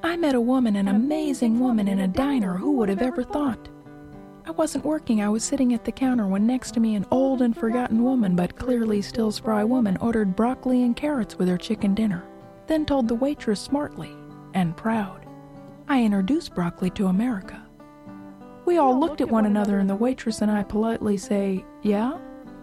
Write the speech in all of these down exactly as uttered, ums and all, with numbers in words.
I met a woman, an amazing woman in a diner. Who would have ever thought? I wasn't working. I was sitting at the counter when next to me an old and forgotten woman, but clearly still spry woman, ordered broccoli and carrots with her chicken dinner, then told the waitress smartly and proud, "I introduced broccoli to America." We all looked at one another, and the waitress and I politely say, "Yeah?"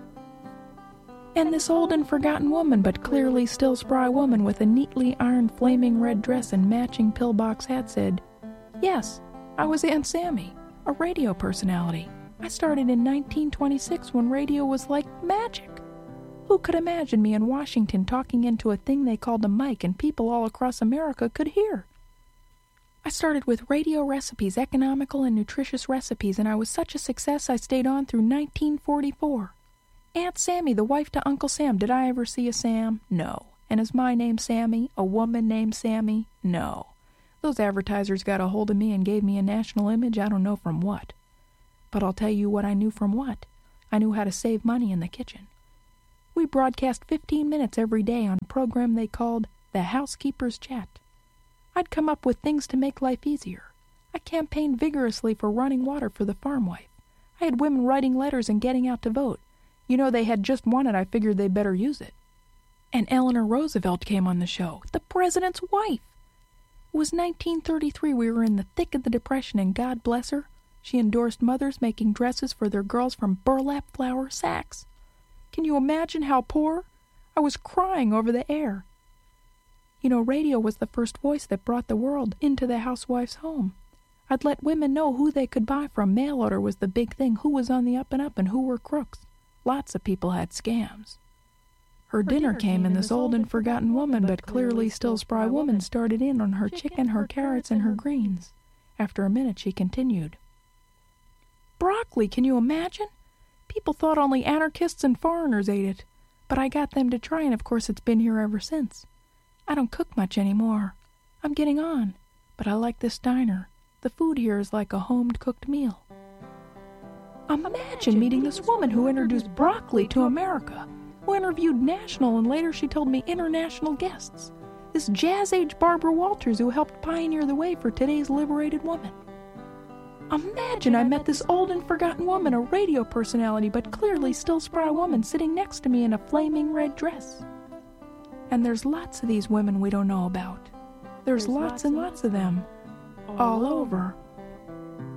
And this old and forgotten woman, but clearly still spry woman with a neatly ironed flaming red dress and matching pillbox hat said, "Yes, I was Aunt Sammy, a radio personality. I started in nineteen twenty-six when radio was like magic. Who could imagine me in Washington talking into a thing they called a mic and people all across America could hear? I started with radio recipes, economical and nutritious recipes, and I was such a success I stayed on through nineteen forty-four. Aunt Sammy, the wife to Uncle Sam. Did I ever see a Sam? No. And is my name Sammy? A woman named Sammy? No. Those advertisers got a hold of me and gave me a national image I don't know from what. But I'll tell you what I knew from what. I knew how to save money in the kitchen. We broadcast fifteen minutes every day on a program they called The Housekeeper's Chat. I'd come up with things to make life easier. I campaigned vigorously for running water for the farm wife. I had women writing letters and getting out to vote. You know, they had just won it. I figured they'd better use it. And Eleanor Roosevelt came on the show, the president's wife. It was nineteen thirty-three. We were in the thick of the Depression, and God bless her, she endorsed mothers making dresses for their girls from burlap flour sacks. Can you imagine how poor? I was crying over the air. You know, radio was the first voice that brought the world into the housewife's home. I'd let women know who they could buy from. Mail order was the big thing, who was on the up and up and who were crooks. Lots of people had scams. Her, her dinner, dinner came, and this old and forgotten woman, but clearly still spry woman, started in on her chicken, her carrots, and her greens. After a minute, she continued. Broccoli, can you imagine? People thought only anarchists and foreigners ate it, but I got them to try, and of course it's been here ever since. I don't cook much anymore. I'm getting on, but I like this diner. The food here is like a home-cooked meal. Imagine meeting this woman who introduced broccoli to America, who interviewed national and later she told me international guests. This jazz-age Barbara Walters who helped pioneer the way for today's liberated woman. Imagine I met this old and forgotten woman, a radio personality, but clearly still spry woman sitting next to me in a flaming red dress. And there's lots of these women we don't know about. There's lots and lots of them all over.